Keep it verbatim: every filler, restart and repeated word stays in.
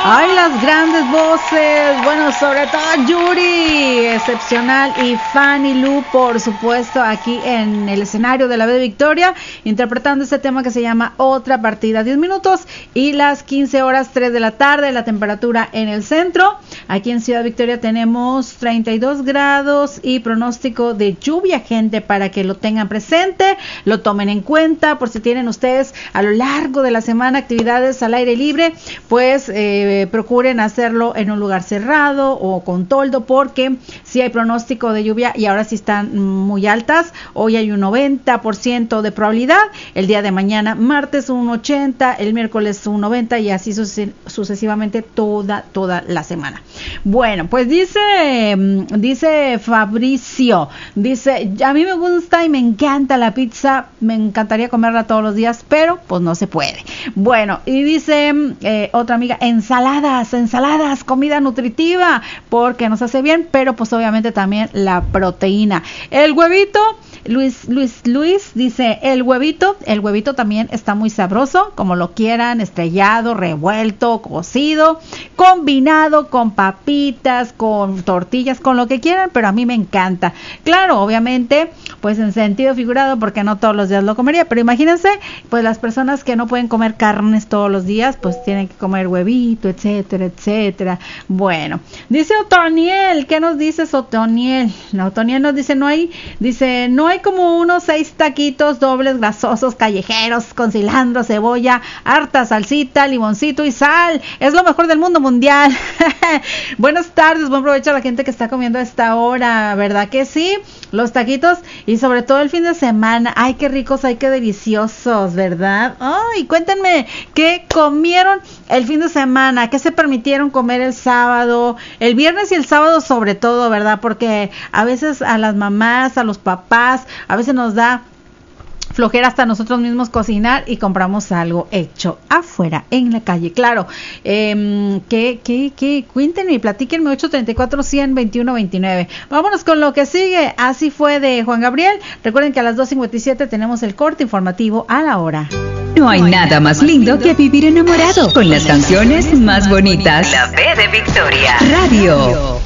¡Ay, las grandes voces! Bueno, sobre todo Yuri, excepcional, y Fanny Lu, por supuesto, aquí en el escenario de la B de Victoria, interpretando este tema que se llama Otra Partida. diez minutos y las quince horas, tres de la tarde, la temperatura en el centro. Aquí en Ciudad Victoria tenemos treinta y dos grados y pronóstico de lluvia, gente, para que lo tengan presente, lo tomen en cuenta, por si tienen ustedes a lo largo de la semana actividades al aire libre, pues eh, procuren hacerlo en un lugar cerrado o con toldo, porque si hay pronóstico de lluvia y ahora sí están muy altas. Hoy hay un noventa por ciento de probabilidad, el día de mañana martes un ochenta, el miércoles un noventa y así suces- sucesivamente toda toda la semana. Bueno, pues dice dice Fabricio, dice, a mí me gusta y me encanta la pizza, me encantaría comerla todos los días, pero pues no se puede. Bueno, y dice eh, otra amiga, ensaladas, ensaladas, comida nutritiva, porque nos hace bien, pero pues obviamente también la proteína. El huevito, Luis, Luis, Luis dice, el huevito, el huevito también está muy sabroso, como lo quieran, estrellado, revuelto, cocido, combinado con papitas, con tortillas, con lo que quieran, pero a mí me encanta. Claro, obviamente, pues en sentido figurado, porque no todos los días lo comería, pero imagínense, pues las personas que no pueden comer carnes todos los días, pues tienen que comer huevito, etcétera, etcétera. Bueno, dice Otoniel, ¿qué nos dices, Otoniel? No, Otoniel nos dice, no hay, dice, no hay como unos seis taquitos dobles grasosos callejeros con cilantro, cebolla, harta salsita, limoncito y sal. Es lo mejor del mundo mundial. Buenas tardes, buen provecho a la gente que está comiendo a esta hora, ¿verdad que sí? Los taquitos y sobre todo el fin de semana. Ay, qué ricos, ay, qué deliciosos, ¿verdad? Ay, cuéntenme, ¿qué comieron el fin de semana? ¿Qué se permitieron comer el sábado? El viernes y el sábado sobre todo, ¿verdad? Porque a veces a las mamás, a los papás, a veces nos da flojera hasta nosotros mismos cocinar y compramos algo hecho afuera, en la calle. Claro, eh, ¿qué, qué, qué? Cuéntenme, platíquenme, ocho treinta y cuatro, cien, veintiuno, veintinueve. Vámonos con lo que sigue. Así fue de Juan Gabriel. Recuerden que a las dos cincuenta y siete tenemos el corte informativo a la hora. No hay nada más lindo que vivir enamorado con las canciones más bonitas. La B de Victoria Radio.